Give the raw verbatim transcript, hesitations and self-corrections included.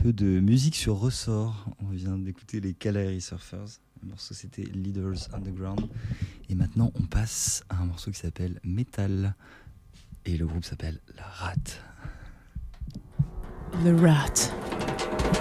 peu de musique sur ressort. On vient d'écouter les Kalahari Surfers. Le morceau c'était Leaders Underground. Et maintenant on passe à un morceau qui s'appelle Metal. Et le groupe s'appelle La Rat. The Rat.